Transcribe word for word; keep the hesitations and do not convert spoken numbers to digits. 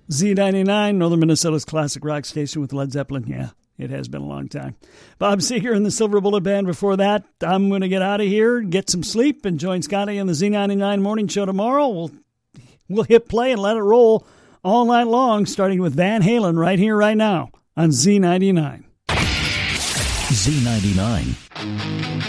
Z ninety-nine, Northern Minnesota's classic rock station with Led Zeppelin. Yeah, it has been a long time. Bob Seger and the Silver Bullet Band before that. I'm going to get out of here, get some sleep, and join Scotty on the Z ninety-nine morning show tomorrow. We'll, we'll hit play and let it roll all night long, starting with Van Halen right here, right now on Z ninety-nine. Z ninety-nine.